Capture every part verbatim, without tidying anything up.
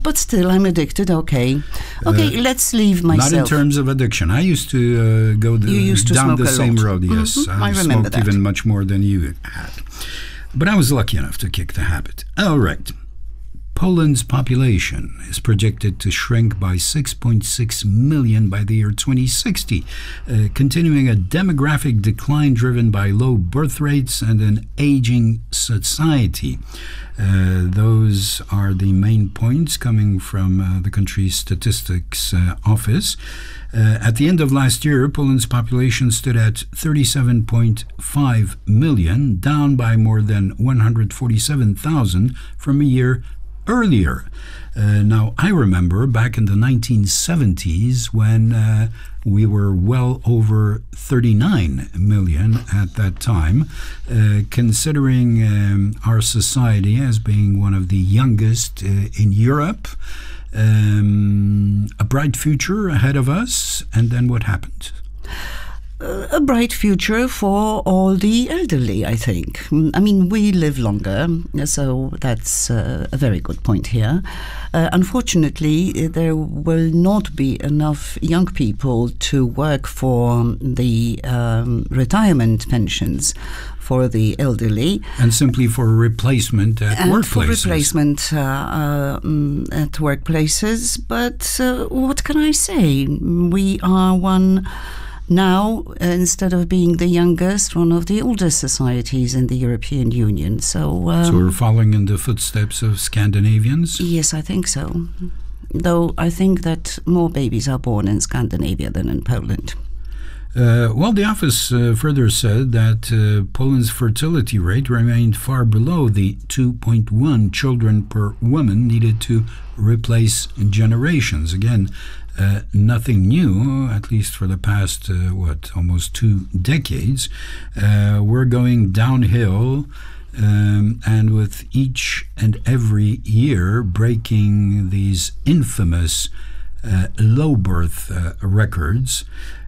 But still, I'm addicted. Okay, okay. Uh, let's leave myself. Not in terms of addiction. I used to uh, go the, used to down the same lot. road. Yes, mm-hmm. I, I remember smoked that. even much more than you had. But I was lucky enough to kick the habit. All right. Poland's population is projected to shrink by six point six million by the year twenty sixty, uh, continuing a demographic decline driven by low birth rates and an aging society. Uh, those are the main points coming from uh, the country's statistics uh, office. Uh, at the end of last year, Poland's population stood at thirty-seven point five million, down by more than one hundred forty-seven thousand from a year earlier. Uh, now, I remember back in the nineteen seventies when uh, we were well over thirty-nine million at that time, uh, considering um, our society as being one of the youngest uh, in Europe. Um, a bright future ahead of us, and then what happened? A bright future for all the elderly, I think. I mean, we live longer, so that's uh, a very good point here. Uh, unfortunately, there will not be enough young people to work for the um, retirement pensions for the elderly. And simply for replacement at and workplaces. for replacement uh, uh, at workplaces. But uh, what can I say? We are one... Now, instead of being the youngest, one of the oldest societies in the European Union. So, um, so we're following in the footsteps of Scandinavians? Yes, I think so. Though I think that more babies are born in Scandinavia than in Poland. Uh, well, the office uh, further said that uh, Poland's fertility rate remained far below the two point one children per woman needed to replace generations. Again, uh, nothing new, at least for the past, uh, what, almost two decades. Uh, we're going downhill, um, and with each and every year breaking these infamous uh, low birth uh, records.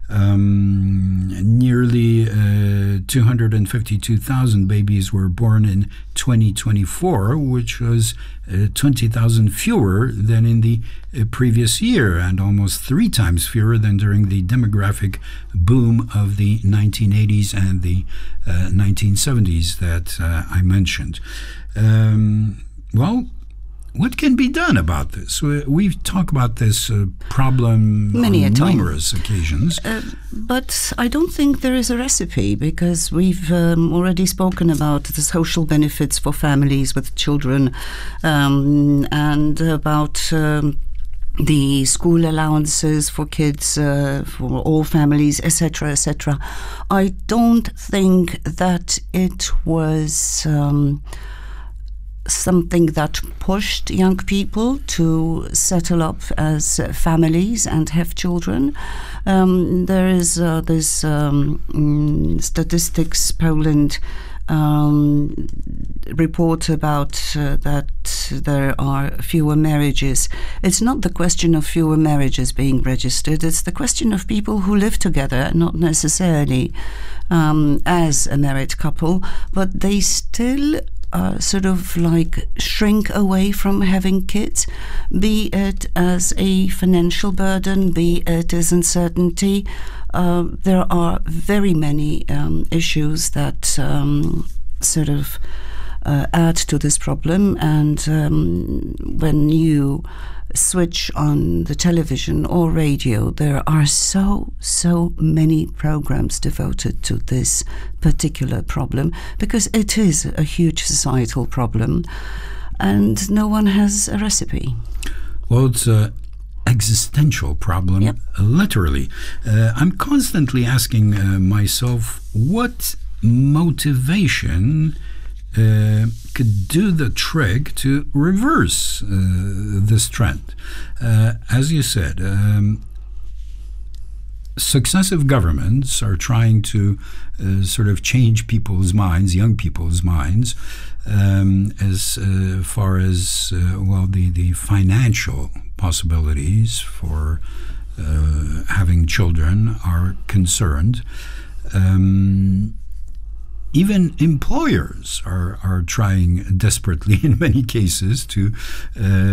Um, nearly uh, two hundred fifty-two thousand babies were born in twenty twenty-four, which was uh, twenty thousand fewer than in the uh, previous year, and almost three times fewer than during the demographic boom of the nineteen eighties and the uh, nineteen seventies that uh, I mentioned. Um, well, what can be done about this? We've talked about this uh, problem Many on a time. numerous occasions. Uh, but I don't think there is a recipe, because we've um, already spoken about the social benefits for families with children, um, and about um, the school allowances for kids, uh, for all families, et cetera, et cetera. I don't think that it was... Um, something that pushed young people to settle up as families and have children. Um, there is uh, this um, mm, Statistics Poland um, report about uh, that there are fewer marriages. It's not the question of fewer marriages being registered, it's the question of people who live together, not necessarily um, as a married couple, but they still Uh, sort of like shrink away from having kids, be it as a financial burden, be it as uncertainty. Uh, there are very many um, issues that um, sort of uh, add to this problem, and um, when you switch on the television or radio, there are so, so many programs devoted to this particular problem, because it is a huge societal problem, and no one has a recipe. Well, it's a existential problem, yep. literally. Uh, I'm constantly asking uh, myself, what motivation Uh, could do the trick to reverse uh, this trend? Uh, as you said, um, successive governments are trying to uh, sort of change people's minds, young people's minds, um, as uh, far as, uh, well, the, the financial possibilities for uh, having children are concerned. Um, Even employers are, are trying desperately in many cases to uh,